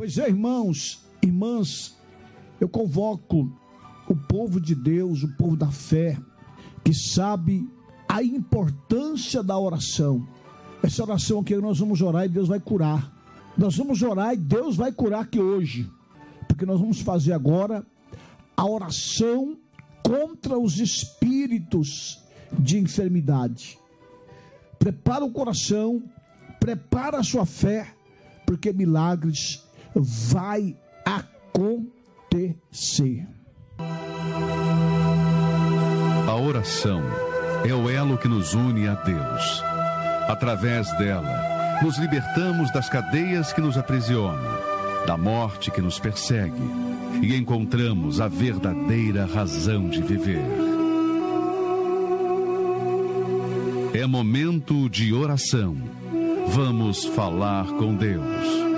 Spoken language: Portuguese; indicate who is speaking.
Speaker 1: Pois é, irmãos, irmãs, eu convoco o povo de Deus, o povo da fé, que sabe a importância da oração. Essa oração aqui nós vamos orar e Deus vai curar. Nós vamos orar e Deus vai curar aqui hoje. Porque nós vamos fazer agora a oração contra os espíritos de enfermidade. Prepara o coração, prepara a sua fé, porque milagres vai acontecer.
Speaker 2: A oração é o elo que nos une a Deus. Através dela, nos libertamos das cadeias que nos aprisionam, da morte que nos persegue, e encontramos a verdadeira razão de viver. É momento de oração. Vamos falar com Deus.